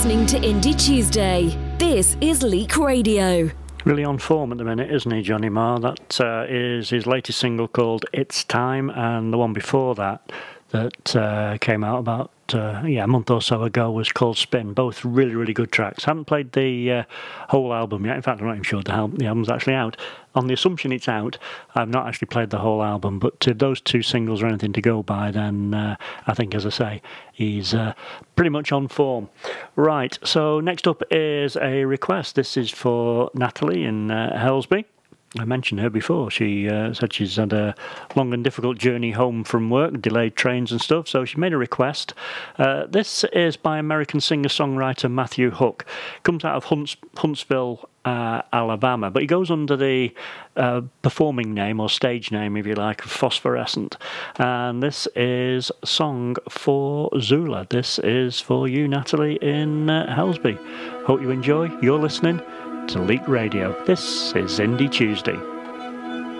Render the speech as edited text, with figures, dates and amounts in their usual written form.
listening to Indie Tuesday. This is Leak Radio. Really on form at the minute, isn't he, Johnny Marr? That is his latest single called It's Time, and the one before that came out about a month or so ago was called Spin. Both really, really good tracks. Haven't played the whole album yet. In fact, I'm not even sure the album's actually out. On the assumption it's out, I've not actually played the whole album, but if those two singles are anything to go by, then I think, as I say, he's pretty much on form. Right, so next up is a request. This is for Natalie in Helsby. I mentioned her before. She said she's had a long and difficult journey home from work, delayed trains and stuff, so she made a request. This is by American singer-songwriter Matthew Hook. Comes out of Huntsville, Alabama, but he goes under the performing name, or stage name, if you like, Phosphorescent. And this is a song for Zula. This is for you, Natalie, in Helsby. Hope you enjoy. You're listening to Leak Radio. This is Indie Tuesday.